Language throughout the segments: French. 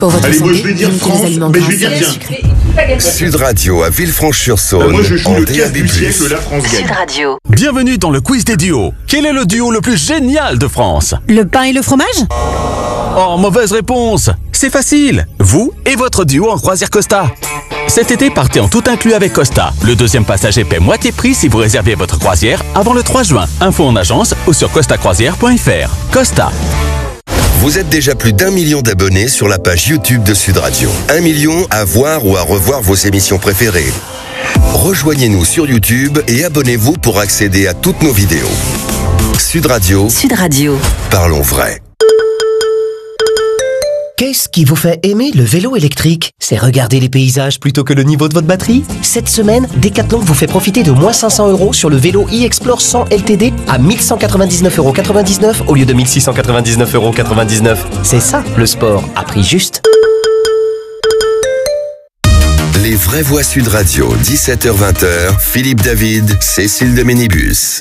Pour votre Allez, santé, moi je vais dire limitez France, les aliments mais je vais gras dire et bien. sucrés. Sud Radio à Villefranche-sur-Saône. Moi je joue en le DAB+. casse du siècle, la France gagne. Sud Radio. Bienvenue dans le quiz des duos. Quel est le duo le plus génial de France? Le pain et le fromage? Oh, mauvaise réponse. C'est facile. Vous et votre duo en croisière Costa. Cet été, partez en tout inclus avec Costa. Le deuxième passager paie moitié prix si vous réservez votre croisière avant le 3 juin. Info en agence ou sur costacroisière.fr. Costa. Vous êtes déjà plus d'1 million d'abonnés sur la page YouTube de Sud Radio. 1 million à voir ou à revoir vos émissions préférées. Rejoignez-nous sur YouTube et abonnez-vous pour accéder à toutes nos vidéos. Sud Radio, Sud Radio. parlons vrai. Qu'est-ce qui vous fait aimer le vélo électrique? C'est regarder les paysages plutôt que le niveau de votre batterie? Cette semaine, Decathlon vous fait profiter de moins 500 € sur le vélo e-Explore 100 LTD à 1199,99 € au lieu de 1699,99 €. C'est ça, le sport à prix juste. Les vraies voix Sud Radio, 17h-20h, Philippe David, Cécile de Ménibus.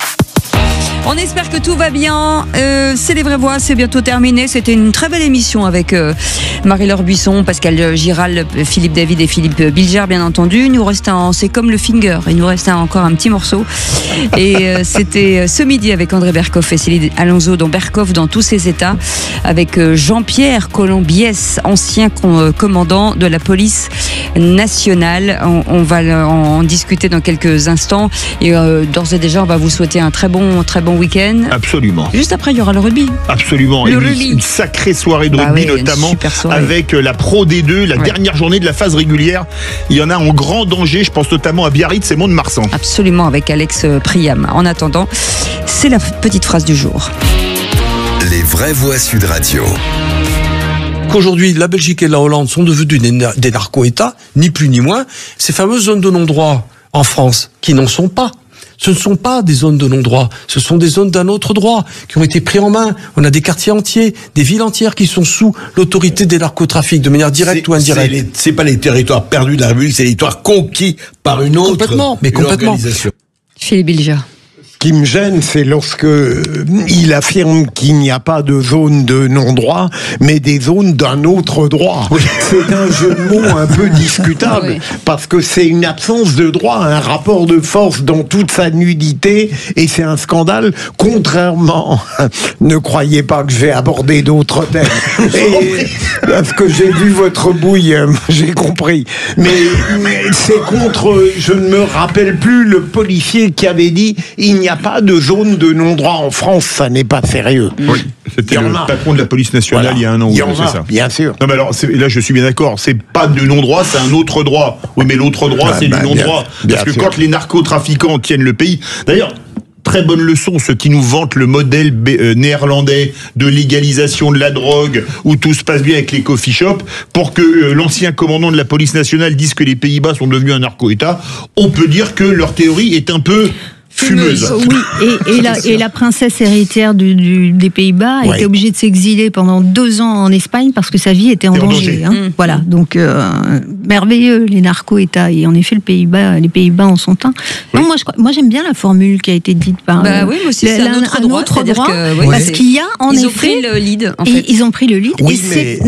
On espère que tout va bien. C'est les vraies voix, c'est bientôt terminé. C'était une très belle émission avec Marie-Laure Buisson, Pascal Giral, Philippe David et Philippe Bilger, bien entendu. Il nous reste c'est comme le finger, il nous reste encore un petit morceau. Et c'était ce midi avec André Berkoff et Céline Alonso dans Berkoff dans tous ses états, avec Jean-Pierre Colombiès, ancien commandant de la police nationale. On va en discuter dans quelques instants. Et d'ores et déjà, on va vous souhaiter un très bon week-end. Absolument. Juste après, il y aura le rugby. Absolument. Le Et rugby. une sacrée soirée de Bah rugby, oui, une notamment super soirée. avec la Pro D2, la dernière journée de la phase régulière. Il y en a en grand danger, je pense notamment à Biarritz et Mont-de-Marsan. Absolument, avec Alex Priam. En attendant, c'est la petite phrase du jour. Les vraies voix Sud Radio. Qu'aujourd'hui, la Belgique et la Hollande sont devenus des narco-États, ni plus ni moins, ces fameuses zones de non-droit en France, qui n'en sont pas. Ce ne sont pas des zones de non-droit, ce sont des zones d'un autre droit qui ont été pris en main. On a des quartiers entiers, des villes entières qui sont sous l'autorité des narcotrafics, de manière directe ou indirecte. C'est pas les territoires perdus de la République, c'est les territoires conquis par une autre Complètement. Philippe Bilger. Ce qui me gêne, c'est lorsque il affirme qu'il n'y a pas de zone de non-droit, mais des zones d'un autre droit. C'est un jeu de mots un peu discutable, parce que c'est une absence de droit, un rapport de force dans toute sa nudité, et c'est un scandale, contrairement... Ne croyez pas que je vais aborder d'autres thèmes. Et, parce que j'ai vu votre bouille, j'ai compris. Mais c'est contre... Je ne me rappelle plus le policier qui avait dit « Il n'y a pas de zone de non-droit en France, ça n'est pas sérieux. » Oui, c'était le patron de la police nationale il y a un an. Il y en c'est a, ça. bien sûr. Non mais alors, là je suis bien d'accord, c'est pas de non-droit, c'est un autre droit. Oui mais l'autre droit c'est du non-droit. Parce que quand les narcotrafiquants tiennent le pays... D'ailleurs, très bonne leçon, ceux qui nous vantent le modèle néerlandais de légalisation de la drogue, où tout se passe bien avec les coffee shops, pour que l'ancien commandant de la police nationale dise que les Pays-Bas sont devenus un narco-État, on peut dire que leur théorie est un peu... fumeuse. Oui, et la princesse héritière des Pays-Bas a été obligée de s'exiler pendant 2 ans en Espagne parce que sa vie était en danger. Hein. Voilà, donc merveilleux les narco-États. Et en effet, les Pays-Bas en sont un. Oui. Non, moi j'aime bien la formule qui a été dite par. Oui, moi aussi, c'est un autre droit. Parce qu'il y a en effet. Ils ont pris le lead. En fait. Ils ont pris le lead. Oui,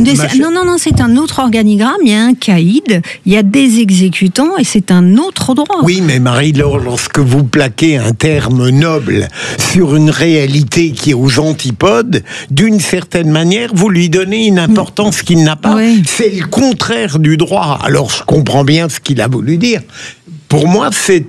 non, c'est un autre organigramme. Il y a un caïd, il y a des exécutants et c'est un autre droit. Oui, mais Marie-Laure, lorsque vous plaquez un terme noble sur une réalité qui est aux antipodes, d'une certaine manière, vous lui donnez une importance qu'il n'a pas. Oui. C'est le contraire du droit. Alors, je comprends bien ce qu'il a voulu dire. Pour moi,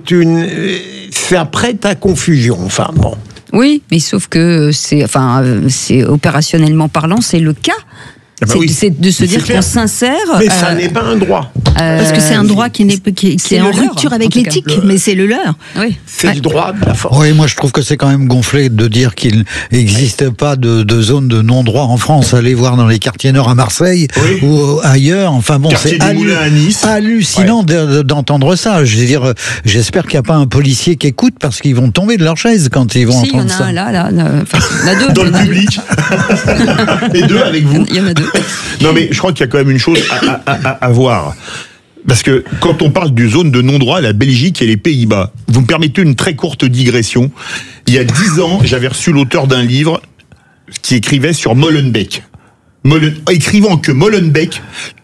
ça prête à confusion. Enfin, bon. Oui, mais sauf que c'est opérationnellement parlant, c'est le cas. C'est de se dire qu'on s'insère. Mais ça n'est pas un droit. Parce que c'est un droit qui est en rupture avec l'éthique, mais c'est le leur. Oui. C'est le droit de la force. Oui, moi je trouve que c'est quand même gonflé de dire qu'il n'existe pas de zone de non-droit en France. Allez voir dans les quartiers nord à Marseille ou ailleurs. Enfin bon, c'est hallucinant d'entendre ça. Je veux dire, j'espère qu'il n'y a pas un policier qui écoute parce qu'ils vont tomber de leur chaise quand ils vont entendre ça. Il y en a un là. Il y en a 2. Dans le public. Et 2 avec vous. Il y en a 2. Non mais je crois qu'il y a quand même une chose à voir. Parce que quand on parle du zone de non-droit, la Belgique et les Pays-Bas, vous me permettez une très courte digression. Il y a 10 ans, j'avais reçu l'auteur d'un livre qui écrivait sur Molenbeek. écrivant que Molenbeek